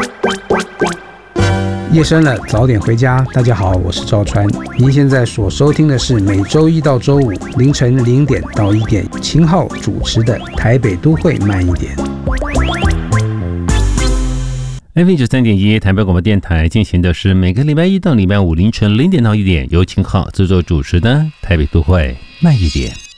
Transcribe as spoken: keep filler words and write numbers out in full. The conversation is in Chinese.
夜深了，早点回家。大家好，我是赵川。您现在所收听的是每周一到周五凌晨零点到一点，秦昊主持的台北都会慢一点。 F M 九三点一台北广播电台进行的是每个礼拜一到礼拜五凌晨零点到一点，由秦昊制作主持的台北都会慢一点。